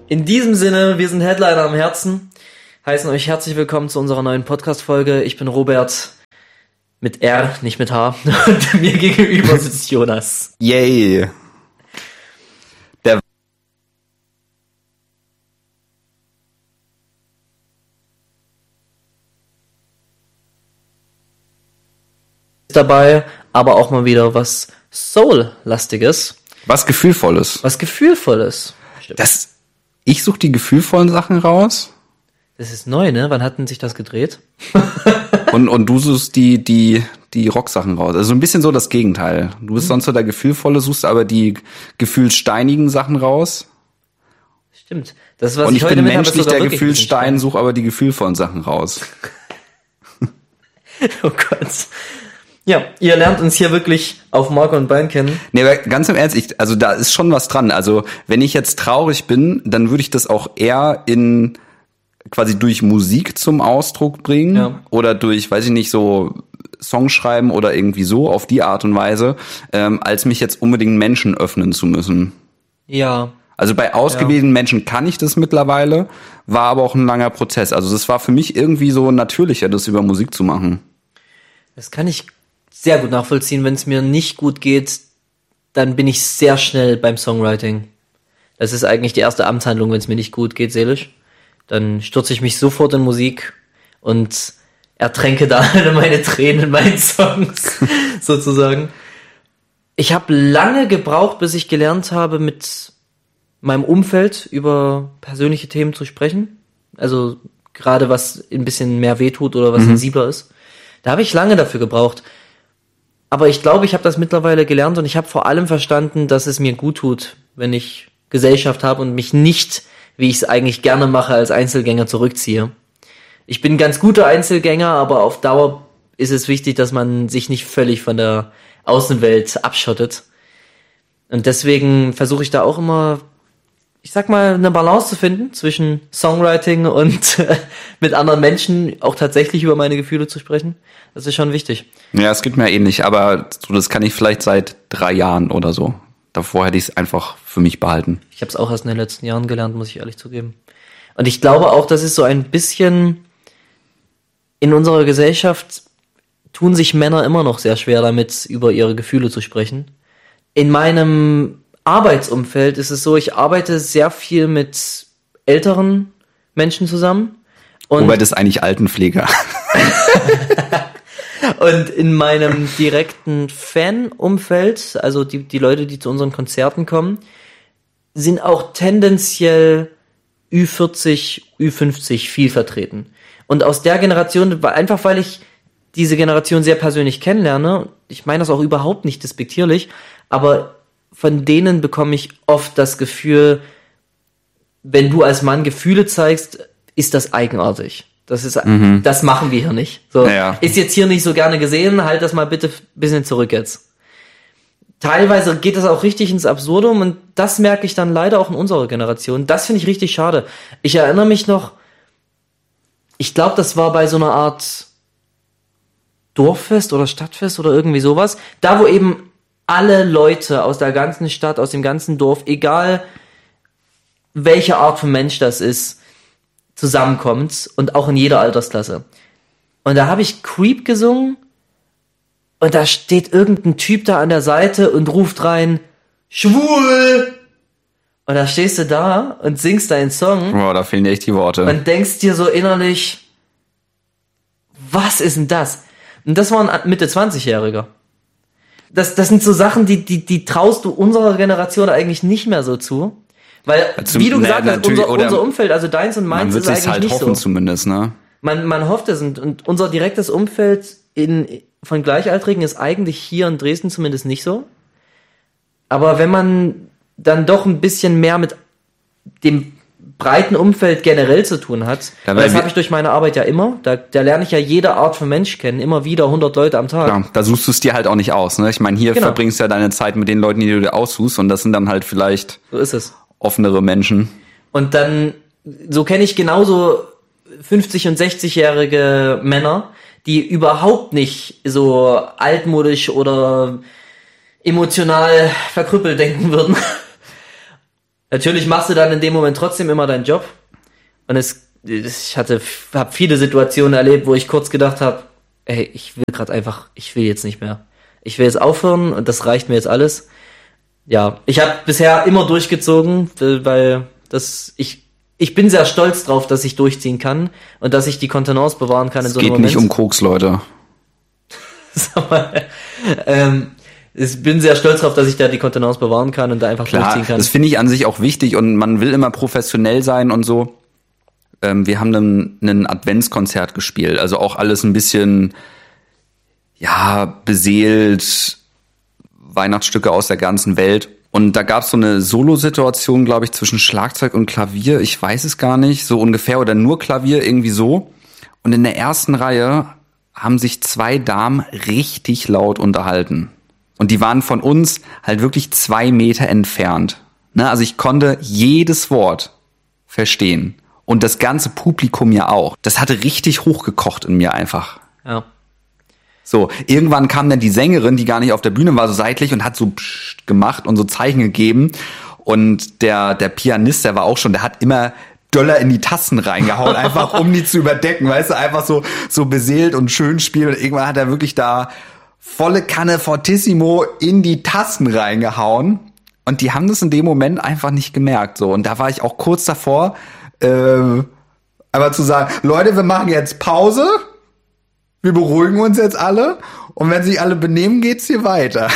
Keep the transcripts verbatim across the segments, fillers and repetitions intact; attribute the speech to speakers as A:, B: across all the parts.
A: In diesem Sinne, wir sind Headliner am Herzen, heißen euch herzlich willkommen zu unserer neuen Podcast-Folge. Ich bin Robert mit R, nicht mit H. Und mir gegenüber sitzt Jonas.
B: Yay. Der
A: dabei, aber auch mal wieder was Soul-lastiges.
B: Was Gefühlvolles.
A: Was Gefühlvolles. Stimmt.
B: Das, ich suche die gefühlvollen Sachen raus.
A: Das ist neu, ne? Wann hat denn sich das gedreht?
B: und und du suchst die die die Rocksachen raus. Also ein bisschen so das Gegenteil. Du bist mhm. sonst so der Gefühlvolle, suchst aber die gefühlssteinigen Sachen raus.
A: Stimmt. Das ist, was
B: und ich, ich
A: heute
B: bin
A: mit
B: menschlich der Gefühlsstein, suche aber die gefühlvollen Sachen raus.
A: Oh Gott. Ja, ihr lernt uns hier wirklich auf Mark und Bein kennen.
B: Nee, aber ganz im Ernst, ich, also da ist schon was dran. Also wenn ich jetzt traurig bin, dann würde ich das auch eher in quasi durch Musik zum Ausdruck bringen, ja. Oder durch, weiß ich nicht, so Songs schreiben oder irgendwie so auf die Art und Weise, ähm, als mich jetzt unbedingt Menschen öffnen zu müssen.
A: Ja.
B: Also bei ausgewählten ja. Menschen kann ich das mittlerweile, war aber auch ein langer Prozess. Also das war für mich irgendwie so natürlicher, das über Musik zu machen.
A: Das kann ich sehr gut nachvollziehen. Wenn es mir nicht gut geht, dann bin ich sehr schnell beim Songwriting. Das ist eigentlich die erste Amtshandlung, wenn es mir nicht gut geht, seelisch. Dann stürze ich mich sofort in Musik und ertränke da meine Tränen in meinen Songs, sozusagen. Ich habe lange gebraucht, bis ich gelernt habe, mit meinem Umfeld über persönliche Themen zu sprechen. Also gerade was ein bisschen mehr wehtut oder was mhm. sensibler ist. Da habe ich lange dafür gebraucht. Aber ich glaube, ich habe das mittlerweile gelernt und ich habe vor allem verstanden, dass es mir gut tut, wenn ich Gesellschaft habe und mich nicht, wie ich es eigentlich gerne mache, als Einzelgänger zurückziehe. Ich bin ein ganz guter Einzelgänger, aber auf Dauer ist es wichtig, dass man sich nicht völlig von der Außenwelt abschottet. Und deswegen versuche ich da auch immer, ich sag mal, eine Balance zu finden zwischen Songwriting und äh, mit anderen Menschen auch tatsächlich über meine Gefühle zu sprechen. Das ist schon wichtig.
B: Ja, es geht mir ähnlich, aber so, das kann ich vielleicht seit drei Jahren oder so. Davor hätte ich es einfach für mich behalten.
A: Ich habe es auch erst in den letzten Jahren gelernt, muss ich ehrlich zugeben. Und ich glaube auch, das ist so ein bisschen in unserer Gesellschaft tun sich Männer immer noch sehr schwer damit, über ihre Gefühle zu sprechen. In meinem Arbeitsumfeld ist es so, ich arbeite sehr viel mit älteren Menschen zusammen. Und
B: Wobei das eigentlich Altenpfleger.
A: Und in meinem direkten Fan-Umfeld, also die, die Leute, die zu unseren Konzerten kommen, sind auch tendenziell Ü vierzig, Ü fünfzig viel vertreten. Und aus der Generation, einfach weil ich diese Generation sehr persönlich kennenlerne, ich meine das auch überhaupt nicht despektierlich, aber von denen bekomme ich oft das Gefühl, wenn du als Mann Gefühle zeigst, ist das eigenartig. Das ist, mhm. das machen wir hier nicht. So,
B: ja.
A: Ist jetzt hier nicht so gerne gesehen, halt das mal bitte ein bisschen zurück jetzt. Teilweise geht das auch richtig ins Absurdum und das merke ich dann leider auch in unserer Generation. Das finde ich richtig schade. Ich erinnere mich noch, ich glaube, das war bei so einer Art Dorffest oder Stadtfest oder irgendwie sowas, da wo eben alle Leute aus der ganzen Stadt, aus dem ganzen Dorf, egal welche Art von Mensch das ist, zusammenkommt und auch in jeder Altersklasse. Und da habe ich Creep gesungen und da steht irgendein Typ da an der Seite und ruft rein, schwul! Und da stehst du da und singst deinen Song.
B: Boah, da fehlen dir echt die Worte.
A: Und denkst dir so innerlich, was ist denn das? Und das war ein Mitte zwanzig-Jähriger. Das, das sind so Sachen, die, die, die traust du unserer Generation eigentlich nicht mehr so zu. Weil, also, wie du gesagt hast, unser, unser Umfeld, also deins und meins, ist eigentlich
B: halt
A: nicht
B: hoffen
A: so.
B: Zumindest, ne?
A: Man, man hofft es und, und unser direktes Umfeld in, von Gleichaltrigen ist eigentlich hier in Dresden zumindest nicht so. Aber wenn man dann doch ein bisschen mehr mit dem breiten Umfeld generell zu tun hat, da das habe ich durch meine Arbeit ja immer, da, da lerne ich ja jede Art von Mensch kennen, immer wieder hundert Leute am Tag.
B: Ja, da suchst du es dir halt auch nicht aus, ne? Ich meine, hier genau. verbringst du ja deine Zeit mit den Leuten, die du dir aussuchst und das sind dann halt vielleicht
A: so ist es.
B: offenere Menschen.
A: Und dann, so kenne ich genauso fünfzig- und sechzigjährige Männer, die überhaupt nicht so altmodisch oder emotional verkrüppelt denken würden. Natürlich machst du dann in dem Moment trotzdem immer deinen Job. Und es, ich hatte, habe viele Situationen erlebt, wo ich kurz gedacht habe, ey, ich will gerade einfach, ich will jetzt nicht mehr. Ich will jetzt aufhören und das reicht mir jetzt alles. Ja, ich habe bisher immer durchgezogen, weil das, ich, ich bin sehr stolz drauf, dass ich durchziehen kann und dass ich die Kontenance bewahren kann in so einem Moment.
B: Es geht nicht um Koks, Leute.
A: Sag mal, ähm, ich bin sehr stolz darauf, dass ich da die Kontenance bewahren kann und da einfach
B: Klar,
A: durchziehen kann.
B: Das finde ich an sich auch wichtig und man will immer professionell sein und so. Ähm, wir haben einen, einen Adventskonzert gespielt, also auch alles ein bisschen, ja, beseelt, Weihnachtsstücke aus der ganzen Welt. Und da gab es so eine Solo-Situation, glaube ich, zwischen Schlagzeug und Klavier, ich weiß es gar nicht, so ungefähr, oder nur Klavier, irgendwie so. Und in der ersten Reihe haben sich zwei Damen richtig laut unterhalten. Und die waren von uns halt wirklich zwei Meter entfernt. Ne, also ich konnte jedes Wort verstehen. Und das ganze Publikum ja auch. Das hatte richtig hochgekocht in mir einfach.
A: Ja.
B: So, irgendwann kam dann die Sängerin, die gar nicht auf der Bühne war, so seitlich und hat so pssst gemacht und so Zeichen gegeben. Und der, der Pianist, der war auch schon, der hat immer Döller in die Tasten reingehauen, einfach um die zu überdecken, weißt du, einfach so, so beseelt und schön spielen. Und irgendwann hat er wirklich da volle Kanne Fortissimo in die Tasten reingehauen und die haben das in dem Moment einfach nicht gemerkt, so. Und da war ich auch kurz davor, äh, aber zu sagen, Leute, wir machen jetzt Pause, wir beruhigen uns jetzt alle und wenn sich alle benehmen, geht's hier weiter.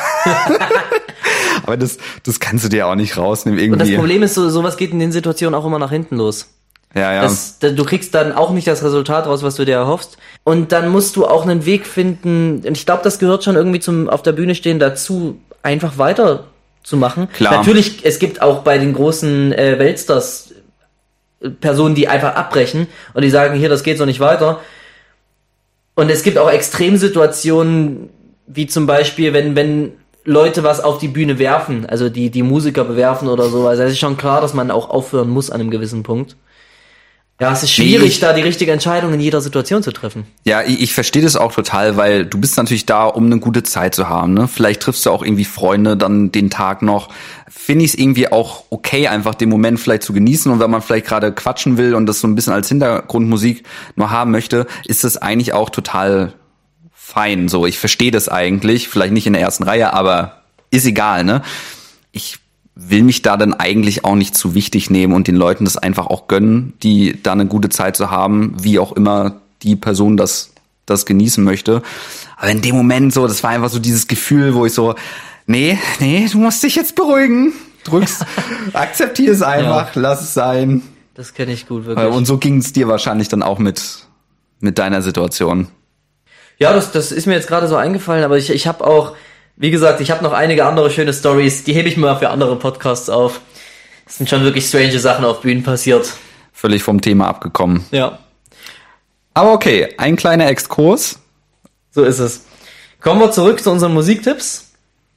B: Aber das, das kannst du dir auch nicht rausnehmen irgendwie.
A: Und das Problem ist, so, sowas geht in den Situationen auch immer nach hinten los.
B: Ja, ja.
A: Das, du kriegst dann auch nicht das Resultat raus, was du dir erhoffst. Und dann musst du auch einen Weg finden, und ich glaube, das gehört schon irgendwie zum auf der Bühne stehen dazu, einfach weiter zu machen.
B: Klar.
A: Natürlich, es gibt auch bei den großen äh, Weltstars Personen, die einfach abbrechen und die sagen, hier, das geht so nicht weiter. Und es gibt auch Extremsituationen, wie zum Beispiel, wenn, wenn Leute was auf die Bühne werfen, also die, die Musiker bewerfen oder so. Also es ist schon klar, dass man auch aufhören muss an einem gewissen Punkt. Ja, es ist schwierig, nee, ich, da die richtige Entscheidung in jeder Situation zu treffen.
B: Ja, ich, ich verstehe das auch total, weil du bist natürlich da, um eine gute Zeit zu haben. Ne? Vielleicht triffst du auch irgendwie Freunde dann den Tag noch. Finde ich es irgendwie auch okay, einfach den Moment vielleicht zu genießen. Und wenn man vielleicht gerade quatschen will und das so ein bisschen als Hintergrundmusik nur haben möchte, ist das eigentlich auch total fein. So, ich verstehe das eigentlich, vielleicht nicht in der ersten Reihe, aber ist egal. Ne? Ich will mich da dann eigentlich auch nicht zu wichtig nehmen und den Leuten das einfach auch gönnen, die da eine gute Zeit zu haben, wie auch immer die Person das das genießen möchte. Aber in dem Moment so, das war einfach so dieses Gefühl, wo ich so, nee, nee, du musst dich jetzt beruhigen. Drückst, akzeptier es einfach, ja. Lass es sein.
A: Das kenne ich gut, wirklich.
B: Und so ging es dir wahrscheinlich dann auch mit mit deiner Situation.
A: Ja, das das ist mir jetzt gerade so eingefallen, aber ich ich habe auch Wie gesagt, ich habe noch einige andere schöne Stories, die hebe ich mir mal für andere Podcasts auf. Es sind schon wirklich strange Sachen auf Bühnen passiert.
B: Völlig vom Thema abgekommen.
A: Ja.
B: Aber okay, ein kleiner Exkurs.
A: So ist es. Kommen wir zurück zu unseren Musiktipps.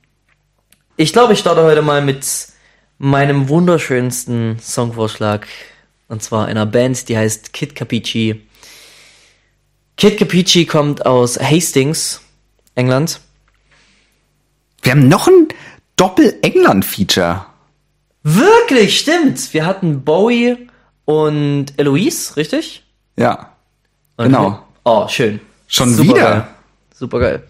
A: Ich glaube, ich starte heute mal mit meinem wunderschönsten Songvorschlag. Und zwar einer Band, die heißt Kid Capici. Kid Capici kommt aus Hastings, England.
B: Wir haben noch ein Doppel-England-Feature.
A: Wirklich, stimmt. Wir hatten Bowie und Eloise, richtig?
B: Ja,
A: okay. Genau. Oh, schön.
B: Schon
A: Super
B: wieder?
A: Geil. Super geil.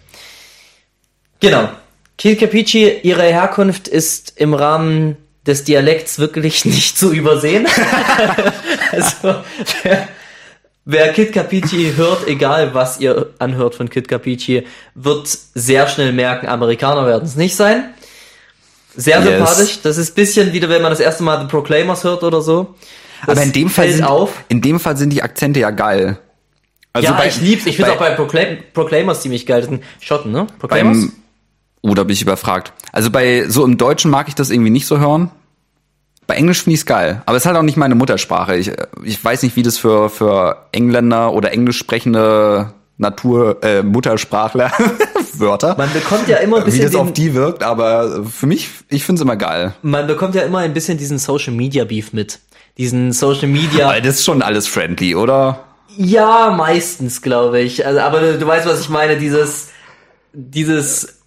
A: Genau. Kid Capici, ihre Herkunft ist im Rahmen des Dialekts wirklich nicht zu übersehen. Also, wer, wer Kid Capici hört, egal was ihr anhört von Kid Capici, wird sehr schnell merken, Amerikaner werden es nicht sein. Sehr yes. sympathisch. Das ist ein bisschen wieder, wenn man das erste Mal The Proclaimers hört oder so. Das
B: aber in dem Fall sind,
A: auf.
B: in dem Fall sind die Akzente ja geil.
A: Also ja, bei, ich lieb's. Ich finde auch bei Proclaim, Proclaimers ziemlich geil. Das sind Schotten, ne? Proclaimers?
B: Beim, oh, da bin ich überfragt. Also bei, so im Deutschen mag ich das irgendwie nicht so hören. Bei Englisch finde ich es geil. Aber es ist halt auch nicht meine Muttersprache. Ich, ich weiß nicht, wie das für, für Engländer oder englisch sprechende Natur, äh, Muttersprachler Wörter.
A: Man bekommt ja immer ein bisschen
B: wie das
A: den,
B: auf die wirkt, aber für mich, ich finde es immer geil.
A: Man bekommt ja immer ein bisschen diesen Social Media Beef mit. Diesen Social Media.
B: Weil das ist schon alles friendly, oder?
A: Ja, meistens, glaube ich. Also, aber du, du weißt, was ich meine. Dieses, dieses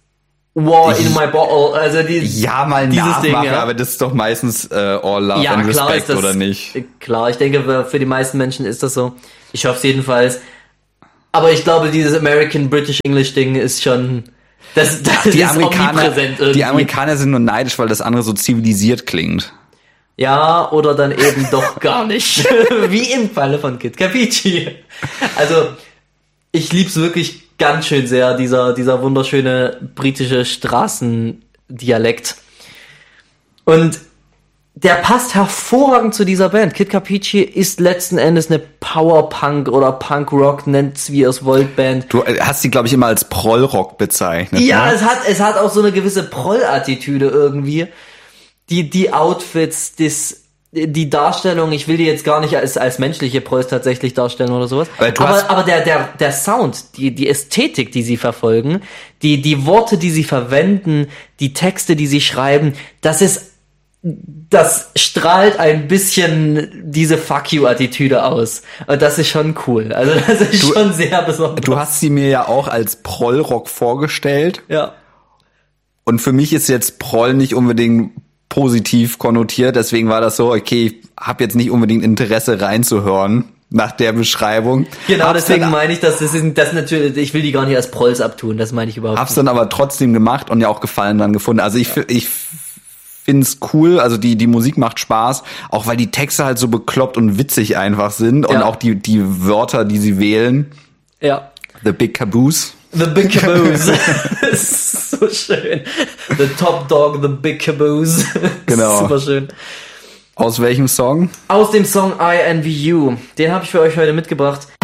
A: War in my bottle, also die,
B: ja, mal nachmachen, Ding, ja. Aber das ist doch meistens äh, All Love ja, and Respect, das, oder nicht?
A: Klar, ich denke, für die meisten Menschen ist das so. Ich hoffe es jedenfalls. Aber ich glaube, dieses American British English Ding ist schon, das, das
B: die
A: ist
B: Amerikaner,
A: omnipräsent irgendwie.
B: Die Amerikaner sind nur neidisch, weil das andere so zivilisiert klingt.
A: Ja, oder dann eben doch gar nicht. Wie im Falle von Kid Capici. Also, ich lieb's wirklich ganz schön sehr, dieser, dieser wunderschöne britische Straßendialekt. Und der passt hervorragend zu dieser Band. Kid Capici ist letzten Endes eine Power-Punk oder Punk-Rock, nennt's wie ihr es wollt, Band.
B: Du hast sie, glaube ich, immer als Proll-Rock bezeichnet.
A: Ja,
B: ne?
A: es hat, es hat auch so eine gewisse Proll-Attitüde irgendwie. Die, die Outfits, das, die Darstellung, ich will die jetzt gar nicht als, als menschliche Prolls tatsächlich darstellen oder sowas. Aber, aber, aber der, der, der Sound, die, die Ästhetik, die sie verfolgen, die, die Worte, die sie verwenden, die Texte, die sie schreiben, das ist, das strahlt ein bisschen diese Fuck you-Attitüde aus. Und das ist schon cool. Also, das ist du, schon sehr besonders.
B: Du hast sie mir ja auch als Proll-Rock vorgestellt.
A: Ja.
B: Und für mich ist jetzt Proll nicht unbedingt positiv konnotiert, deswegen war das so, okay, ich habe jetzt nicht unbedingt Interesse reinzuhören nach der Beschreibung.
A: Genau,
B: hab's
A: deswegen
B: dann,
A: meine ich, dass das ist das natürlich, ich will die gar nicht als Prolls abtun, das meine ich überhaupt
B: hab's
A: nicht.
B: Hab's dann aber trotzdem gemacht und ja auch Gefallen dann gefunden. Also ich ja. ich find's cool, also die die Musik macht Spaß, auch weil die Texte halt so bekloppt und witzig einfach sind und ja. auch die die Wörter, die sie wählen.
A: Ja.
B: The Big Caboose.
A: The Big Caboose. Das ist so schön. The Top Dog, The Big Caboose.
B: Genau.
A: Super schön.
B: Aus welchem Song?
A: Aus dem Song I Envy You. Den habe ich für euch heute mitgebracht.